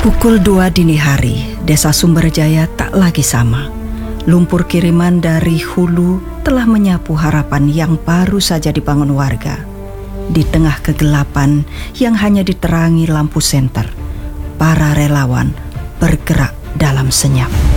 Pukul 2 dini hari, Desa Sumberjaya tak lagi sama. Lumpur kiriman dari hulu telah menyapu harapan yang baru saja dibangun warga. Di tengah kegelapan yang hanya diterangi lampu senter, para relawan bergerak dalam senyap.